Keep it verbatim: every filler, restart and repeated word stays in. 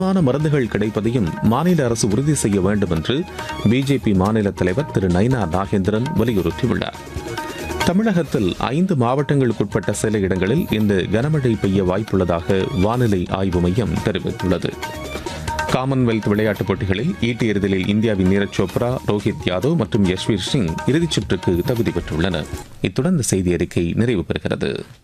மருந்துகள் கிடைப்பதையும் மாநில அரசு உறுதி செய்ய வேண்டும் என்று பிஜேபி மாநில தலைவர் திரு நயினா நாகேந்திரன் வலியுறுத்தியுள்ளார். தமிழகத்தில் ஐந்து மாவட்டங்களுக்குட்பட்ட சில இடங்களில் இன்று கனமழை பெய்ய வாய்ப்புள்ளதாக வானிலை ஆய்வு மையம் தெரிவித்துள்ளது. காமன்வெல்த் விளையாட்டுப் போட்டிகளில் ஈட்டி எறிதலில் இந்தியாவின் நீரஜ் சோப்ரா, ரோஹித் யாதவ் மற்றும் யஷ்வீர் சிங் இறுதிச் சுற்றுக்கு தகுதி பெற்றுள்ளனர். இத்துடன் இந்த செய்தி அறிக்கை நிறைவு பெறுகிறது.